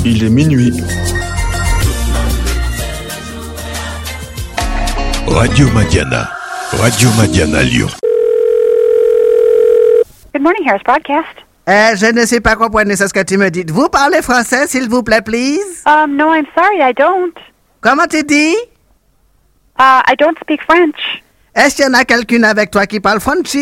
Il est minuit. Radio Madiana. Radio Madiana Lyon. Good morning, Harris Broadcast. Je ne sais pas comprendre ce que tu me dis. Vous parlez français, s'il vous plaît, please? No, I'm sorry, I don't. Comment tu dis? I don't speak French. Est-ce qu'il y en a quelqu'un avec toi qui parle French?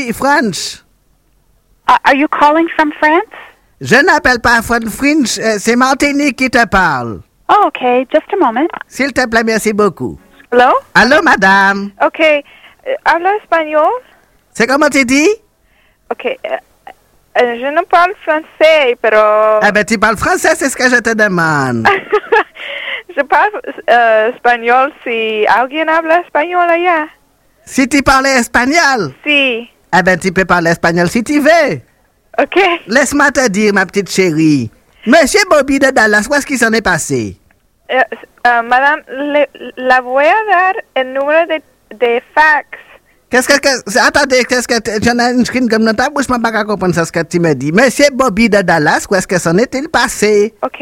Are you calling from France? Je n'appelle pas French, c'est Martinique qui te parle. Oh, okay, just a moment. S'il te plaît, merci beaucoup. Hello? Allô, madame? Okay, habla espagnol? C'est comment tu dis? Okay, je ne parle français, pero... Eh ben, tu parles français, c'est ce que je te demande. Je parle espagnol si alguien habla espagnol allá. Si tu parlais espagnol? Si. Eh ben, tu peux parler espagnol si tu veux. Ok. Laisse-moi te dire, ma petite chérie. Monsieur Bobby de Dallas, où est-ce qu'il s'en est passé? Madame, la voy a dar el número de fax. Attendez, j'en ai une screen comme dans ta bouche, je ne peux pas comprendre ce que tu me dis. Monsieur Bobby de Dallas, où est-ce que s'en est-il passé? Ok.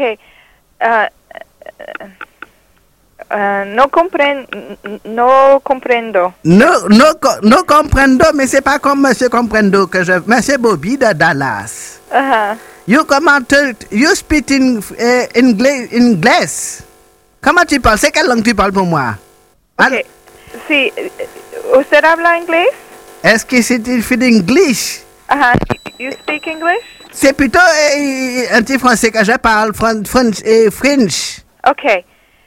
No comprendo. No comprendo, mais c'est pas comme Monsieur Comprendo que je... Monsieur Bobby de Dallas. You speak in English. Comment tu parles? C'est quelle langue tu parles pour moi? Ok. Si, ¿usted habla inglés? Est-ce que c'est English? You speak English? C'est plutôt un petit français que je parle, French. Okay.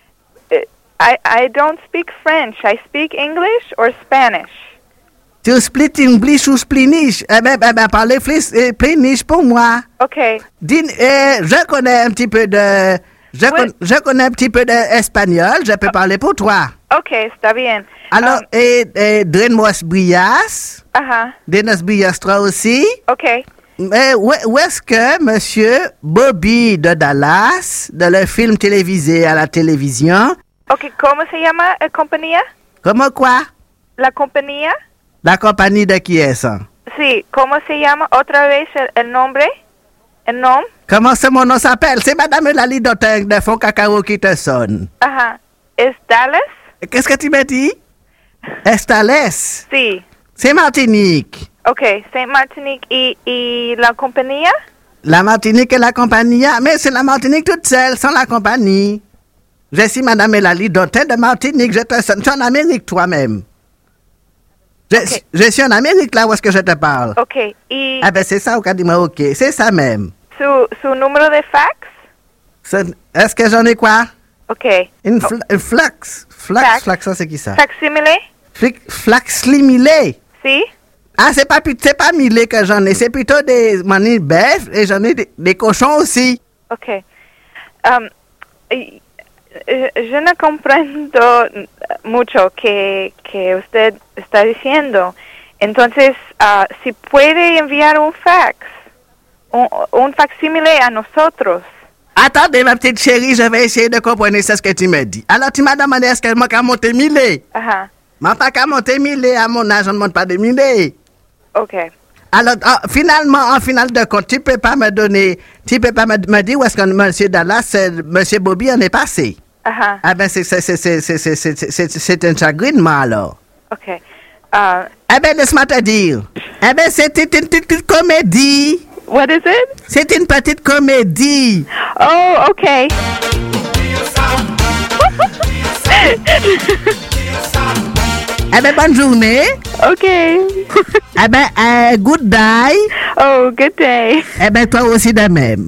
I don't speak French. I speak English or Spanish. Tu split English ou Splinish? Parlez Splinish pour moi. Okay. Je connais un petit peu de... Je connais un petit peu d'espagnol. Je peux parler pour toi. Okay, está bien. Alors, Drenos Brias. Drenos Brias, toi aussi. Okay. Où est-ce que Monsieur Bobby de Dallas, de le film télévisé à la télévision... Okay, ¿cómo se llama la compañía? ¿Cómo quoi? La compañía. La compagnie de qui est ça? Sí, ¿cómo se llama otra vez el nombre? El nom? Comment ce mon nom s'appelle? C'est Madame Lali d'Oteng de Fond Cacao qui te sonne. ¿Es Dallas? Qu'est-ce que tu me dis? Estales? Sí. C'est Martinique. Okay, c'est Martinique y la compañía? La Martinique et la compagnie, mais c'est la Martinique toute seule, sans la compagnie. Je suis Madame Lali d'Oteng de Martinique, je te sonne. Tu es en Amérique toi-même. Je suis en Amérique là où est-ce que je te parle. Ok. Ah ben c'est ça, au cas dis-moi ok. C'est ça même. Su numéro de fax? Est-ce que j'en ai quoi? Ok. Flax, ça c'est qui ça? Facsimile? Flaxlimilé. Si. Ah, c'est pas milé que j'en ai, c'est plutôt des manilles bœufs et j'en ai des cochons aussi. Ok. Yo no comprendo mucho que usted está diciendo. Entonces, si puede enviar un fax, un facsímile a nosotros. Attendez, ma petite chérie, je vais essayer de comprendre ce que tu me dis. Alors, tu m'as demandé est-ce qu'elle m'a qu'à monter milé? M'a pas qu'à monter milé, à mon âge, on ne monte pas de milé. Ok. Alors, en finale de compte, tu peux pas me dire où est-ce que M. Dallas, M. Bobby en est passé. Ah ben, c'est un chagrinement, alors. OK. Eh ben, laisse-moi te dire. Eh ben, c'était une petite comédie. What is it? C'est une petite comédie. Oh, OK. Eh ben, bonne journée. OK. Eh ben, good day. Oh, good day. Eh ben, toi aussi de même.